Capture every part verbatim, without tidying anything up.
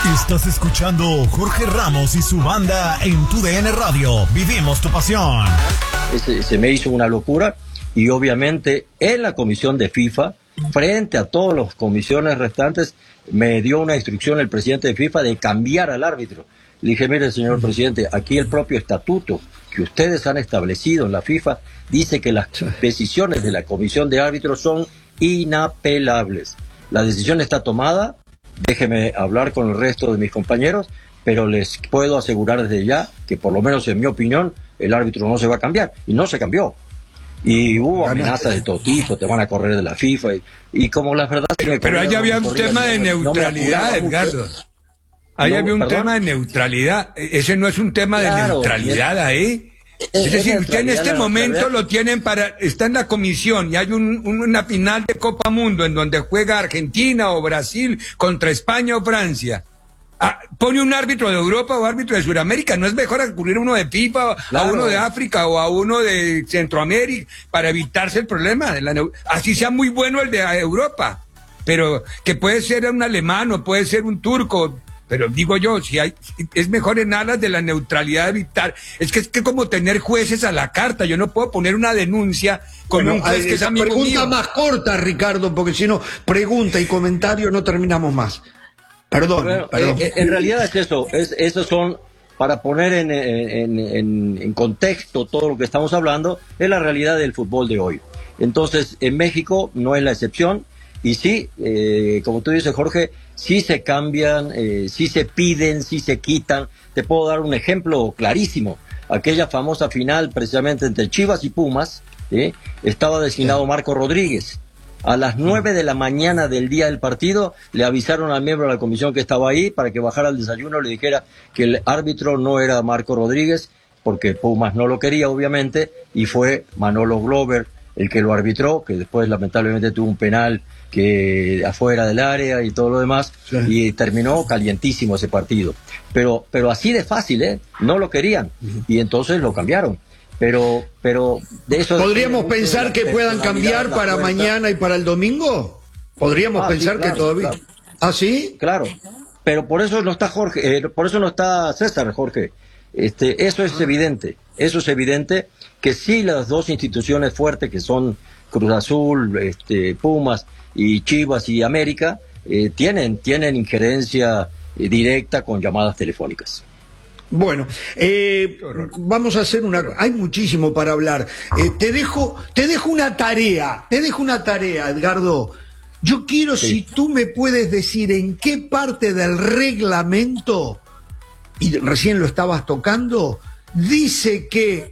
Estás escuchando Jorge Ramos y su banda en tu D N Radio. Vivimos tu pasión. Se, se me hizo una locura y obviamente en la comisión de FIFA, frente a todas las comisiones restantes, me dio una instrucción el presidente de FIFA de cambiar al árbitro. Le dije, mire, señor presidente, aquí el propio estatuto que ustedes han establecido en la FIFA dice que las decisiones de la comisión de árbitros son inapelables. La decisión está tomada, déjeme hablar con el resto de mis compañeros, pero les puedo asegurar desde ya que por lo menos en mi opinión el árbitro no se va a cambiar, y no se cambió. Y hubo amenazas de todo tipo, te van a correr de la FIFA, y, y como la verdad... Pero, pero ahí había un tema de neutralidad, Edgardo. Ahí había un tema de neutralidad. Ese no es un tema de neutralidad ahí. Es decir, usted en este momento lo tienen para, está en la comisión y hay un, una final de Copa Mundo en donde juega Argentina o Brasil contra España o Francia. Ah, pone un árbitro de Europa o árbitro de Sudamérica, ¿no es mejor recurrir a uno de FIFA, claro, a uno de África o a uno de Centroamérica para evitarse el problema? De la, así sea muy bueno el de Europa, pero que puede ser un alemán o puede ser un turco. Pero digo yo, si hay, es mejor en alas de la neutralidad evitar. Es que es que como tener jueces a la carta. Yo no puedo poner una denuncia con bueno, un juez que es amigo mío. Pregunta más corta, Ricardo, porque si no, pregunta y comentario no terminamos más. Perdón, bueno, perdón. Eh, en realidad es eso, es, esos son, para poner en, en, en, en contexto todo lo que estamos hablando, es la realidad del fútbol de hoy. Entonces, en México no es la excepción, y sí, eh, como tú dices, Jorge, sí se cambian, eh, sí se piden, sí se quitan. Te puedo dar un ejemplo clarísimo. Aquella famosa final precisamente entre Chivas y Pumas, ¿eh? Estaba designado sí. Marco Rodríguez. A las nueve de la mañana del día del partido le avisaron al miembro de la comisión que estaba ahí para que bajara al desayuno, le dijera que el árbitro no era Marco Rodríguez, porque Pumas no lo quería obviamente, y fue Manolo Glover el que lo arbitró, que después lamentablemente tuvo un penal que afuera del área y todo lo demás, sí. Y terminó calientísimo ese partido. Pero, pero así de fácil, ¿eh? No lo querían, uh-huh. Y entonces lo cambiaron. Pero, pero de eso... ¿Podríamos pensar que puedan cambiar para fuerza. Mañana y para el domingo? ¿Podríamos ah, pensar sí, claro, que todavía...? Claro. ¿Ah, sí? Claro, pero por eso no está Jorge, eh, por eso no está César, Jorge. Este, eso es ah. evidente, eso es evidente que sí las dos instituciones fuertes que son Cruz Azul, este, Pumas y Chivas y América, eh, tienen, tienen injerencia eh, directa con llamadas telefónicas. Bueno, eh, vamos a hacer una... Hay muchísimo para hablar. Eh, te dejo, te dejo una tarea, te dejo una tarea, Edgardo. Yo quiero, sí. Si tú me puedes decir en qué parte del reglamento, y recién lo estabas tocando, dice que,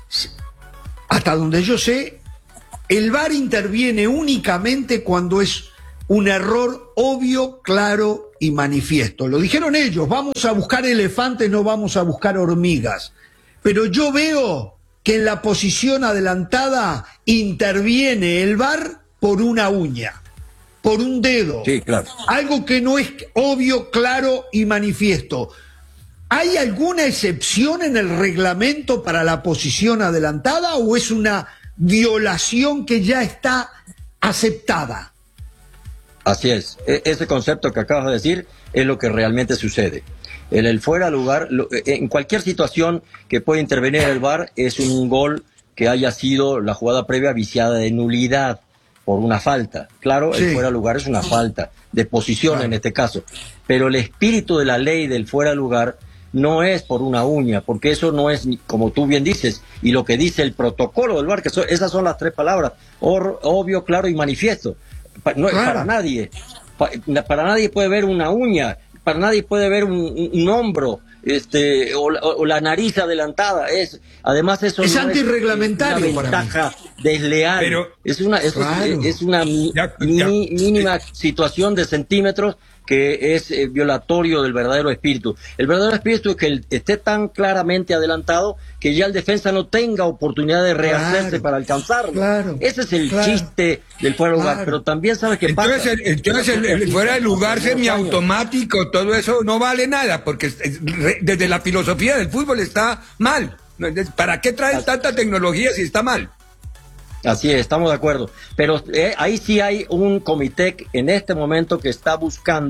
hasta donde yo sé, el V A R interviene únicamente cuando es un error obvio, claro y manifiesto. Lo dijeron ellos, vamos a buscar elefantes, no vamos a buscar hormigas. Pero yo veo que en la posición adelantada interviene el V A R por una uña, por un dedo. Sí, claro. Algo que no es obvio, claro y manifiesto. ¿Hay alguna excepción en el reglamento para la posición adelantada o es una violación que ya está aceptada? Así es, e- ese concepto que acabas de decir es lo que realmente sucede. En el fuera de lugar, lo, en cualquier situación que pueda intervenir el V A R, es un gol que haya sido la jugada previa viciada de nulidad por una falta. Claro, sí. El fuera de lugar es una falta de posición, claro. En este caso. Pero el espíritu de la ley del fuera de lugar no es por una uña, porque eso no es, como tú bien dices, y lo que dice el protocolo del V A R, que so, esas son las tres palabras, or, obvio, claro y manifiesto. No, claro. Para nadie, para, para nadie puede ver una uña, para nadie puede ver un, un, un hombro, este, o la, o la nariz adelantada. Es, además eso es no antirreglamentario, es una ventaja desleal. Pero, es una, es, claro. es, es una mi, ya, ya, mi, mínima ya. situación de centímetros que es eh, violatorio del verdadero espíritu. El verdadero espíritu es que el, esté tan claramente adelantado que ya el defensa no tenga oportunidad de rehacerse claro, para alcanzarlo. Claro, Ese es el claro, chiste del fuera de lugar, claro. Pero también sabes que entonces, pasa. El, entonces el, el fuera de lugar semiautomático, todo eso no vale nada, porque desde la filosofía del fútbol está mal. ¿Para qué traen tanta tecnología si está mal? Así es, estamos de acuerdo. Pero eh, ahí sí hay un comité en este momento que está buscando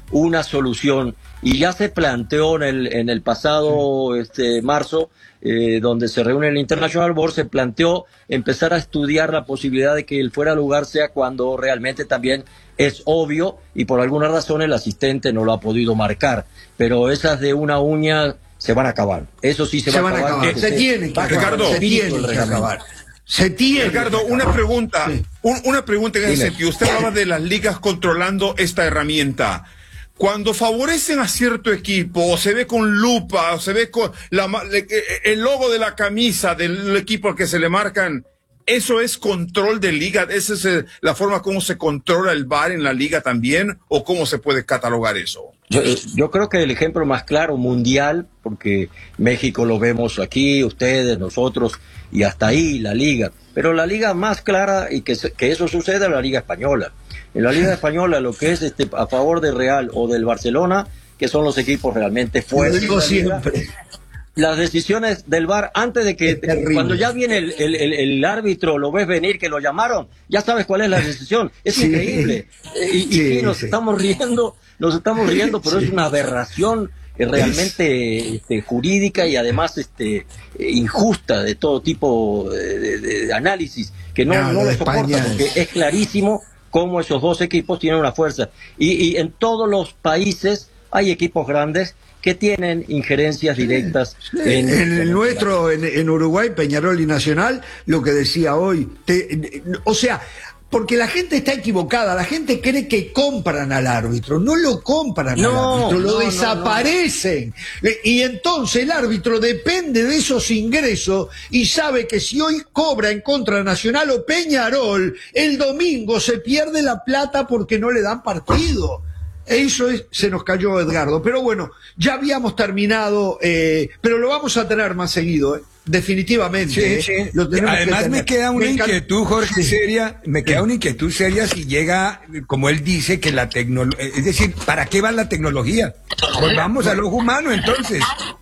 una solución. Y ya se planteó en el, en el pasado este, marzo, eh, donde se reúne el International Board, se planteó empezar a estudiar la posibilidad de que el fuera de lugar sea cuando realmente también es obvio y por alguna razón el asistente no lo ha podido marcar. Pero esas de una uña se van a acabar. Eso sí se, se va van a acabar. acabar. Se tiene que acabar. Ricardo, se tiene que acabar. Se tiene. Ricardo, una pregunta, sí. un, una pregunta en ese Dime. sentido. Usted hablaba de las ligas controlando esta herramienta. Cuando favorecen a cierto equipo, o se ve con lupa, o se ve con la, el logo de la camisa del equipo al que se le marcan, ¿eso es control de liga? ¿Esa es la forma como se controla el V A R en la liga también? ¿O cómo se puede catalogar eso? Yo, yo creo que el ejemplo más claro mundial, porque México lo vemos aquí, ustedes, nosotros, y hasta ahí la liga. Pero la liga más clara y que, que eso suceda es la liga española. En la liga española lo que es este a favor del Real o del Barcelona, que son los equipos realmente fuertes. Lo digo siempre. Las decisiones del V A R, antes de que, cuando ya viene el, el, el, el árbitro, lo ves venir, que lo llamaron, ya sabes cuál es la decisión. Es sí. increíble. Y, y sí, sí, nos sí. estamos riendo, nos estamos riendo, pero sí. es una aberración eh, realmente este, jurídica y además este eh, injusta de todo tipo de, de, de análisis, que no, no, no lo soporta, porque es clarísimo cómo esos dos equipos tienen una fuerza. Y, y en todos los países hay equipos grandes que tienen injerencias directas. Sí, sí. En, en el nuestro, en, en Uruguay, Peñarol y Nacional, lo que decía hoy, te, o sea, porque la gente está equivocada, la gente cree que compran al árbitro, no lo compran no, al árbitro, lo no, desaparecen. No, no. Y entonces el árbitro depende de esos ingresos y sabe que si hoy cobra en contra Nacional o Peñarol, el domingo se pierde la plata porque no le dan partido. Eso es, se nos cayó Edgardo, pero bueno, ya habíamos terminado, eh, pero lo vamos a tener más seguido, eh, definitivamente. Sí, eh, sí. Lo tenemos Además que me queda una me inquietud, Jorge, sí. seria, me queda una inquietud seria si llega, como él dice, que la tecnología, es decir, ¿para qué va la tecnología? Pues vamos al ojo humano entonces.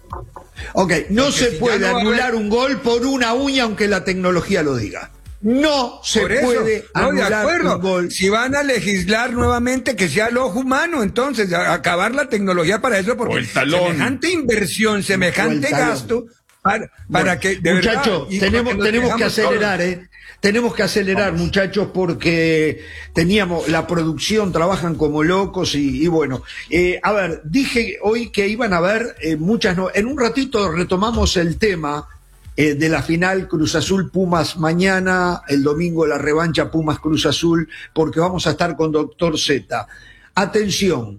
Ok, no Porque se si puede no anular haber... un gol por una uña aunque la tecnología lo diga. No se Por eso, puede no, anular de acuerdo. un gol. Si van a legislar nuevamente que sea el ojo humano, entonces a acabar la tecnología para eso, porque o el talón. semejante inversión, semejante gasto para, para bueno, que muchachos tenemos tenemos que acelerar, todo. eh. Tenemos que acelerar, Vamos. muchachos, porque teníamos la producción, trabajan como locos y, y bueno, eh, a ver, dije hoy que iban a haber eh, muchas, no en un ratito retomamos el tema. Eh, de la final Cruz Azul Pumas mañana, el domingo la revancha Pumas Cruz Azul, porque vamos a estar con Doctor Z. Atención,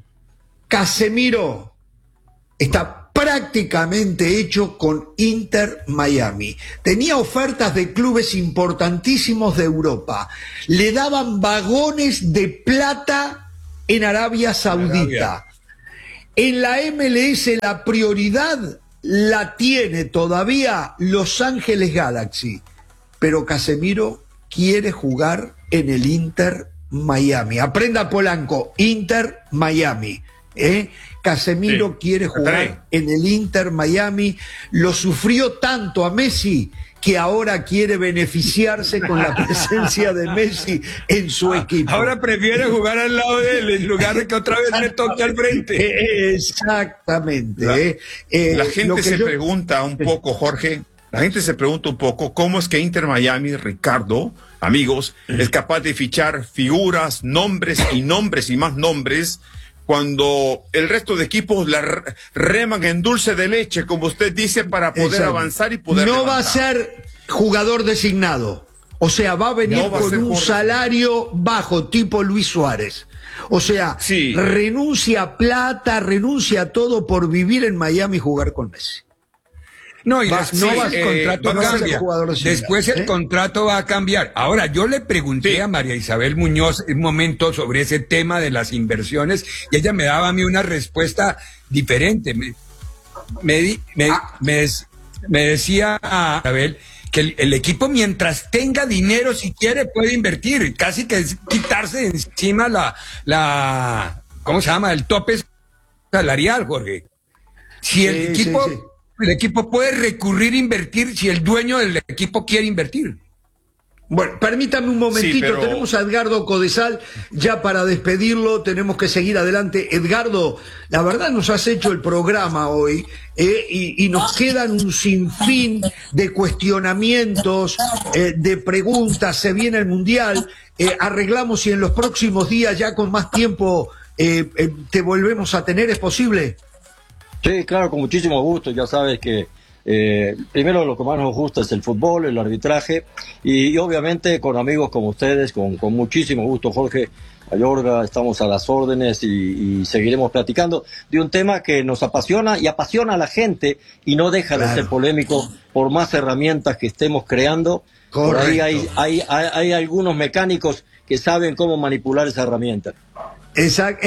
Casemiro está prácticamente hecho con Inter Miami. Tenía ofertas de clubes importantísimos de Europa. Le daban vagones de plata en Arabia Saudita. Arabia. En la M L S la prioridad la tiene todavía Los Ángeles Galaxy, pero Casemiro quiere jugar en el Inter Miami. Aprenda Polanco, Inter Miami. ¿eh? Casemiro sí. quiere jugar en el Inter Miami. Lo sufrió tanto a Messi que ahora quiere beneficiarse con la presencia de Messi en su equipo. Ahora prefiere jugar al lado de él en lugar de que otra vez me toque al frente. Exactamente. La, eh. Eh, la gente se yo... pregunta un poco, Jorge, la gente se pregunta un poco cómo es que Inter Miami, Ricardo, amigos, es capaz de fichar figuras, nombres y nombres y más nombres, cuando el resto de equipos la reman en dulce de leche, como usted dice, para poder Exacto. avanzar y poder No levantar. va a ser jugador designado. O sea, va a venir no va con a un salario bajo, tipo Luis Suárez. O sea, sí. renuncia a plata, renuncia a todo por vivir en Miami y jugar con Messi. No, y va, después no va, el contrato eh, cambia. Después el ¿eh? contrato va a cambiar. Ahora, yo le pregunté sí. a María Isabel Muñoz un momento sobre ese tema de las inversiones y ella me daba a mí una respuesta diferente. Me, me, me, ah. me, me decía a Isabel que el, el equipo, mientras tenga dinero, si quiere, puede invertir. Casi que es quitarse de encima la, la, ¿cómo se llama? El tope salarial, Jorge. Si sí, el equipo... Sí, sí. El equipo puede recurrir a invertir si el dueño del equipo quiere invertir. Bueno, permítame un momentito, sí, pero... tenemos a Edgardo Codesal ya para despedirlo, tenemos que seguir adelante. Edgardo, la verdad nos has hecho el programa hoy eh, y, y nos quedan un sinfín de cuestionamientos, eh, de preguntas, se viene el Mundial, eh, arreglamos si en los próximos días ya con más tiempo eh, eh, te volvemos a tener, ¿es posible? Sí, claro, con muchísimo gusto, ya sabes que Eh, primero lo que más nos gusta es el fútbol, el arbitraje y, y obviamente con amigos como ustedes, con, con muchísimo gusto, Jorge Mayorga, estamos a las órdenes y, y seguiremos platicando de un tema que nos apasiona y apasiona a la gente y no deja claro. de ser polémico por más herramientas que estemos creando. Correcto. Por ahí hay, hay, hay, hay algunos mecánicos que saben cómo manipular esa herramienta. Exacto.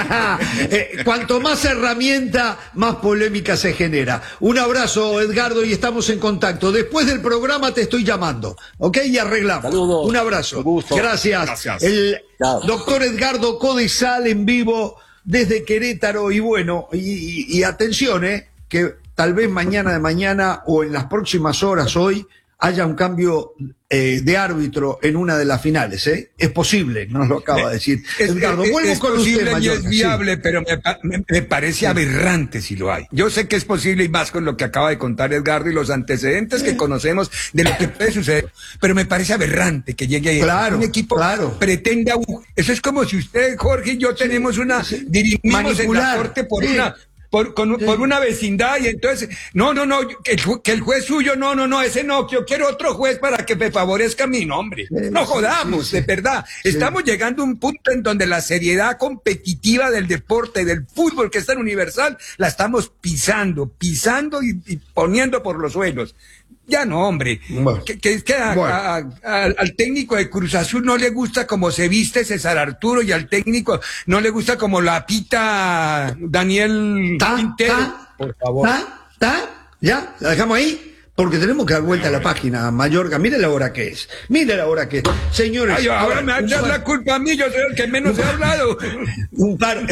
eh, cuanto más herramienta, más polémica se genera. Un abrazo, Edgardo, y estamos en contacto. Después del programa te estoy llamando, ¿ok? Y arreglamos. Saludos. Un abrazo. Gusto. Gracias. Gracias. El Chao. Doctor Edgardo Codesal en vivo desde Querétaro. Y bueno, y, y, y atención, eh, que tal vez mañana de mañana o en las próximas horas hoy haya un cambio eh, de árbitro en una de las finales, ¿eh? Es posible, nos lo acaba de decir es, Edgardo. Es, vuelvo es con posible usted, y Mayorga. es viable, sí. Pero me, me, me parece sí. aberrante si lo hay. Yo sé que es posible y más con lo que acaba de contar Edgardo y los antecedentes que conocemos de lo que puede suceder, pero me parece aberrante que llegue claro, un equipo claro. pretenda... Eso es como si usted, Jorge y yo tenemos una... Sí. dirimimos Manipular. en la corte por sí. una... Por, con, sí. por una vecindad y entonces, no, no, no, que el, que el juez suyo, no, no, no, ese no, yo quiero otro juez para que me favorezca mi nombre. Sí, no jodamos, sí, sí. de verdad. Sí. Estamos llegando a un punto en donde la seriedad competitiva del deporte, del fútbol, que es tan universal, la estamos pisando, pisando y, y poniendo por los suelos. Ya no, hombre. Bueno, que, que, que a, bueno. a, a, al técnico de Cruz Azul no le gusta como se viste César Arturo y al técnico no le gusta como la pita Daniel ¿Ta, Quintero. Ta, por favor. ¿Ta? ¿Ta? ¿Ya? ¿La dejamos ahí? Porque tenemos que dar vuelta a la página, Mayorga. Mire la hora que es. Mire la hora que es. Señores. Ay, ahora ver, me va a echar la culpa a mí, yo soy el que menos he hablado. Un par,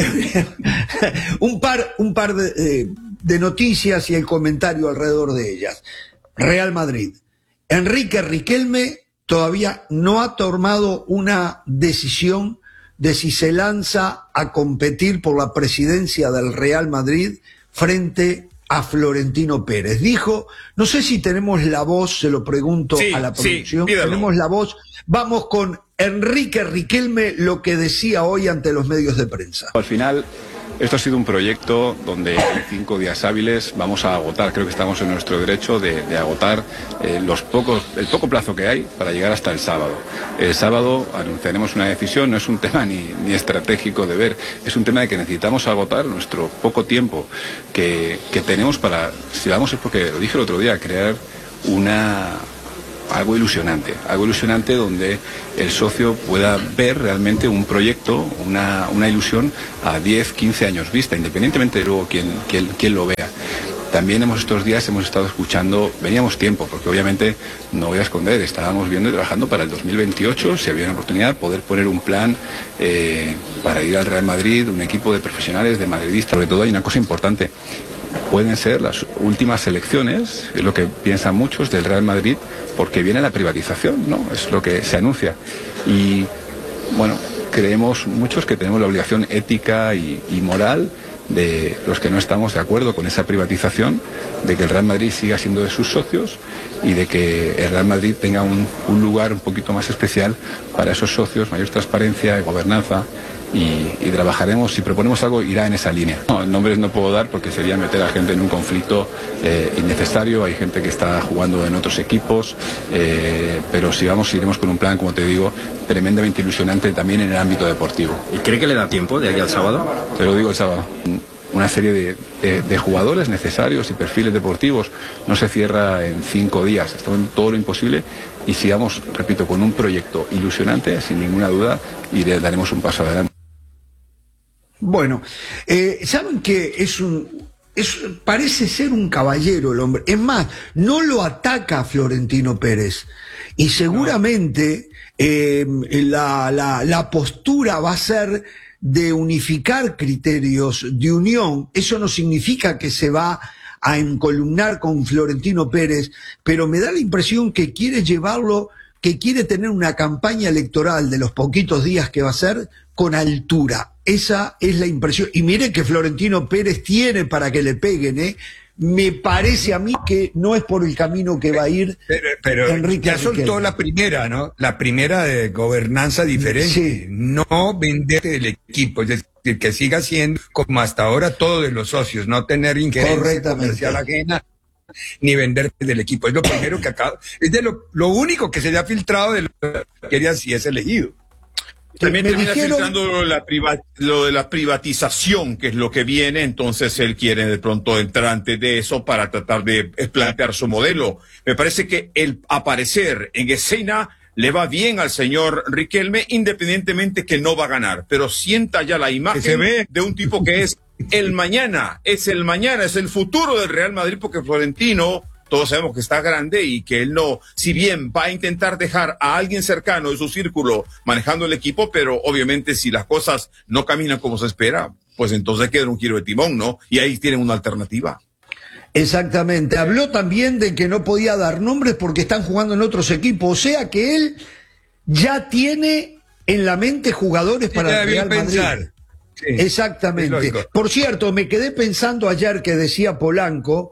un par, un par de, eh, de noticias y el comentario alrededor de ellas. Real Madrid. Enrique Riquelme todavía no ha tomado una decisión de si se lanza a competir por la presidencia del Real Madrid frente a Florentino Pérez. Dijo, no sé si tenemos la voz, se lo pregunto sí, a la producción, sí, tenemos la voz. Vamos con Enrique Riquelme, lo que decía hoy ante los medios de prensa. Al final, esto ha sido un proyecto donde en cinco días hábiles vamos a agotar, creo que estamos en nuestro derecho de, de agotar eh, los pocos, el poco plazo que hay para llegar hasta el sábado. El sábado anunciaremos una decisión, no es un tema ni, ni estratégico de ver, es un tema de que necesitamos agotar nuestro poco tiempo que, que tenemos para, si vamos es porque, lo dije el otro día, crear una... algo ilusionante, algo ilusionante donde el socio pueda ver realmente un proyecto, una, una ilusión a diez, quince años vista, independientemente de luego quién, quién, quién lo vea. También hemos estos días hemos estado escuchando, veníamos tiempo, porque obviamente, no voy a esconder, estábamos viendo y trabajando para el dos mil veintiocho, si había una oportunidad, poder poner un plan eh, para ir al Real Madrid, un equipo de profesionales, de madridistas. Sobre todo hay una cosa importante, pueden ser las últimas elecciones, es lo que piensan muchos del Real Madrid, porque viene la privatización, ¿no? Es lo que se anuncia. Y, bueno, creemos muchos que tenemos la obligación ética y, y moral de los que no estamos de acuerdo con esa privatización, de que el Real Madrid siga siendo de sus socios y de que el Real Madrid tenga un, un lugar un poquito más especial para esos socios, mayor transparencia y gobernanza. Y, y trabajaremos, si proponemos algo, irá en esa línea. No, nombres no puedo dar porque sería meter a gente en un conflicto eh, innecesario. Hay gente que está jugando en otros equipos, eh, pero si vamos, iremos con un plan, como te digo, tremendamente ilusionante también en el ámbito deportivo. ¿Y cree que le da tiempo de aquí al sábado? Te lo digo el sábado. Una serie de, de, de jugadores necesarios y perfiles deportivos no se cierra en cinco días, estamos en todo lo imposible y sigamos, repito, con un proyecto ilusionante, sin ninguna duda, y le daremos un paso adelante. Bueno, eh, ¿saben que es un... Es, parece ser un caballero el hombre? Es más, no lo ataca a Florentino Pérez. Y seguramente eh, la, la, la postura va a ser de unificar criterios, de unión. Eso no significa que se va a encolumnar con Florentino Pérez, pero me da la impresión que quiere llevarlo que quiere tener una campaña electoral de los poquitos días que va a ser con altura. Esa es la impresión. Y mire que Florentino Pérez tiene para que le peguen, ¿eh? Me parece a mí que no es por el camino que va a ir pero, pero Enrique ya soltó Riquelme. la primera, ¿no? La primera de gobernanza diferente. Sí. No venderte del equipo, es decir, que siga siendo como hasta ahora todo de los socios, no tener injerencia comercial ajena ni venderte del equipo. Es lo primero que acaba, es de lo, lo único que se le ha filtrado de lo que quería si es elegido. También Me termina dijeron... filtrando lo de, la priva- lo de la privatización, que es lo que viene, entonces él quiere de pronto entrar antes de eso para tratar de plantear su modelo. Me parece que el aparecer en escena le va bien al señor Riquelme, independientemente que no va a ganar, pero sienta ya la imagen se ve. de un tipo que es el mañana, es el mañana, es el futuro del Real Madrid, porque Florentino... Todos sabemos que está grande y que él no, si bien va a intentar dejar a alguien cercano de su círculo manejando el equipo, pero obviamente si las cosas no caminan como se espera, pues entonces queda un giro de timón, ¿no? Y ahí tienen una alternativa. Exactamente. Habló también de que no podía dar nombres porque están jugando en otros equipos. O sea que él ya tiene en la mente jugadores para el Real Madrid. Sí, exactamente. Por cierto, me quedé pensando ayer que decía Polanco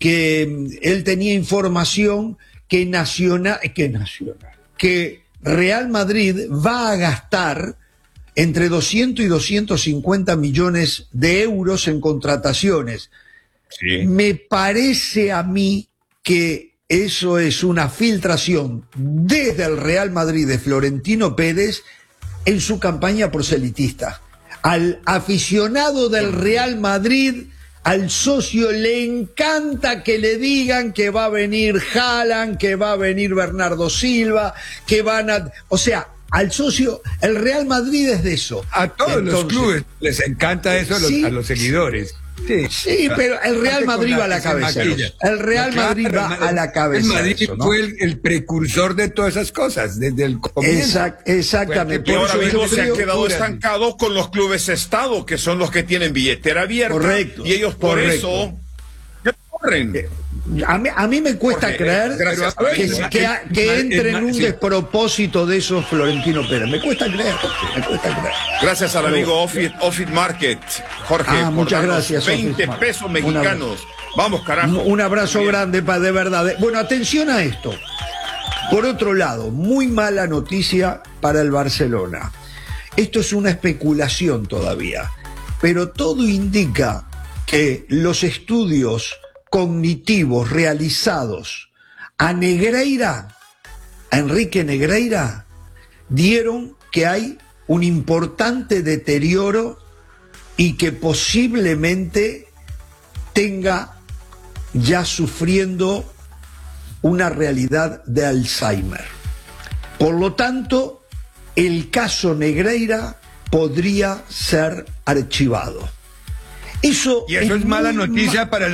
que él tenía información que Nacional, que Nacional, que Real Madrid va a gastar entre doscientos y doscientos cincuenta millones de euros en contrataciones. Sí. Me parece a mí que eso es una filtración desde el Real Madrid de Florentino Pérez en su campaña proselitista. Al aficionado del Real Madrid, al socio le encanta que le digan que va a venir Haaland, que va a venir Bernardo Silva, que van a... O sea, al socio, el Real Madrid es de eso. A todos Entonces, los clubes les encanta eso a los, sí, a los seguidores. Sí, sí, pero el Real Madrid va a la cabeza. El Real Madrid va a la cabeza. El Madrid eso, ¿no? fue el, el precursor de todas esas cosas, desde el comienzo. Exact, exactamente. Y ahora mismo se ha quedado estancado con los clubes Estado, que son los que tienen billetera abierta. Correcto. Y ellos por correcto. eso ya corren. A mí, a mí me cuesta Jorge, creer gracias, que, que, que, que entre en un sí. despropósito de esos Florentino Pérez. Me cuesta creer, me cuesta creer. Gracias al amigo Offit, Offit Market, Jorge. Ah, por muchas darnos gracias, veinte Offit pesos Market. mexicanos. Vamos, carajo. Un abrazo Bien. grande, pa, de verdad. Bueno, atención a esto. Por otro lado, muy mala noticia para el Barcelona. Esto es una especulación todavía, pero todo indica que los estudios cognitivos realizados a Negreira, a Enrique Negreira, dieron que hay un importante deterioro y que posiblemente tenga ya sufriendo una realidad de Alzheimer. Por lo tanto, el caso Negreira podría ser archivado. Eso y eso es, es mala noticia para el